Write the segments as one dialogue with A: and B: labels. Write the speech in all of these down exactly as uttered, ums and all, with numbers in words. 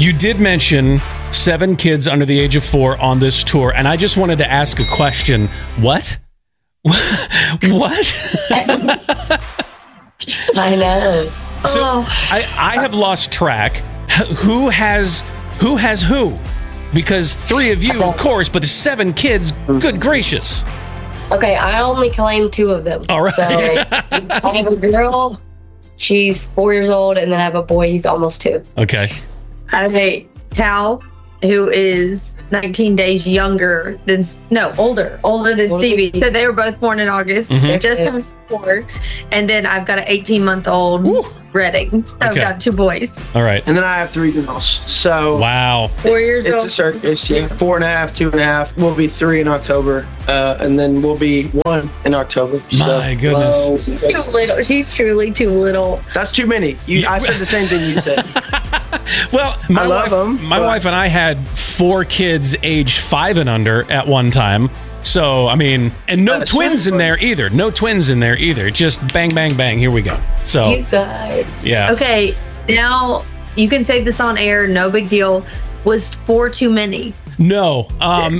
A: You did mention seven kids under the age of four on this tour, and I just wanted to ask a question. What? What?
B: I know.
A: So
B: oh.
A: I, I have lost track. Who has who has who? Because three of you, of course, but seven kids. Good gracious.
B: Okay, I only claim two of them.
A: All right.
B: So I have a girl. She's four years old, and then I have a boy. He's almost two.
A: Okay.
C: I have a Cal, who is nineteen days younger than, no, older, older than
B: Older
C: Stevie.
B: than
C: So they were both born in August.
A: Mhm.
C: They're just turned four. And then I've got an eighteen-month-old
A: Woo.
C: Redding. So I've
A: Okay.
C: got two boys.
A: All right.
D: And then I have three girls. So
A: Wow.
C: Four years
D: it's
C: old.
D: a circus. Yeah, four and a half, two and a half. We'll be three in October, uh, and then we'll be one in October.
A: My goodness.
D: well,
C: She's too little. She's truly too little.
D: that's too many. You, I said the same thing you said.
A: Well, my
D: I love
A: wife,
D: 'em,
A: my
D: but-
A: wife and I had four kids age five and under at one time. So, I mean, and no
D: That's
A: twins
D: right.
A: in there either. No twins in there either. Just bang, bang, bang. Here we go. So,
B: You guys.
A: yeah.
C: Okay, now you can take this on air. No big deal. Was four too many?
A: No, um,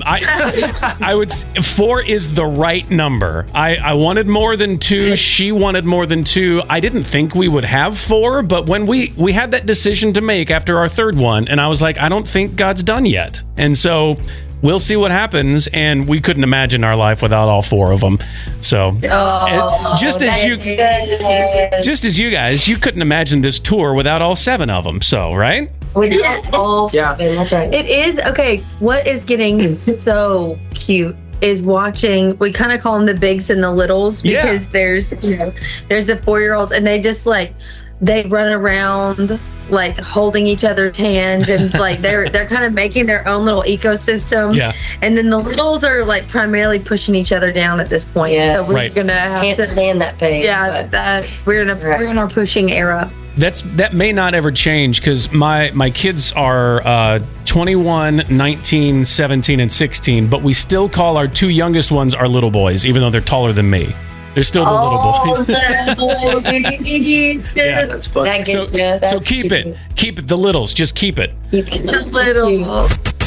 A: I, I would. s- Four is the right number. I, I wanted more than two. She wanted more than two. I didn't think we would have four, but when we we had that decision to make after our third one, and I was like, I don't think God's done yet, and so we'll see what happens. And we couldn't imagine our life without all four of them. So,
C: Oh,
A: just as you,
B: Goodness.
A: just as you guys, you couldn't imagine this tour without all seven of them. So, right?
B: Without all
D: Yeah.
B: seven. That's right.
C: It is okay. What is getting so cute is watching. We kind of call them the bigs and the littles
A: Yeah.
C: because there's you know there's a four year olds and they just like they run around like holding each other's hands and like they're they're kind of making their own little ecosystem.
A: Yeah.
C: And then the littles are like primarily pushing each other down at this point.
B: Yeah.
C: So we're
A: Right.
C: gonna have
B: Can't
C: to.
B: stand that phase.
C: Yeah,
B: but-
C: that we're in a
B: Right.
C: we're in our pushing era.
A: That's that may not ever change because my my kids are uh, twenty-one, nineteen, seventeen, and sixteen, but we still call our two youngest ones our little boys, even though they're taller than me. They're still the
B: Oh,
A: little boys. Yeah.
D: That's fun.
B: That
A: So,
B: gets you. That's
A: so keep
B: cute.
A: it, keep it, the littles. Just keep it.
B: Keep it.
C: The little.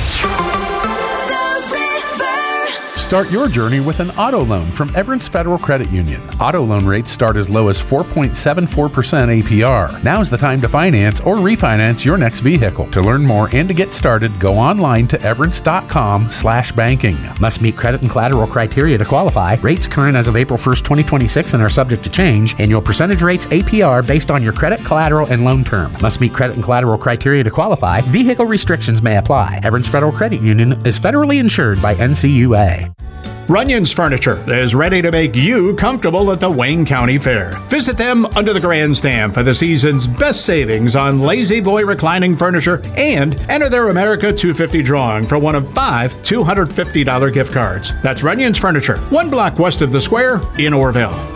E: Start your journey with an auto loan from Everence Federal Credit Union. Auto loan rates start as low as four point seven four percent A P R. Now's the time to finance or refinance your next vehicle. To learn more and to get started, go online to everence.com slash banking.
F: Must meet credit and collateral criteria to qualify. Rates current as of April first, twenty twenty-six and are subject to change. Annual percentage rates A P R based on your credit, collateral, and loan term. Must meet credit and collateral criteria to qualify. Vehicle restrictions may apply. Everence Federal Credit Union is federally insured by N C U A.
G: Runyon's Furniture is ready to make you comfortable at the Wayne County Fair. Visit them under the grandstand for the season's best savings on Lazy Boy reclining furniture and enter their America two fifty drawing for one of five two hundred fifty dollars gift cards. That's Runyon's Furniture, one block west of the square in Orville.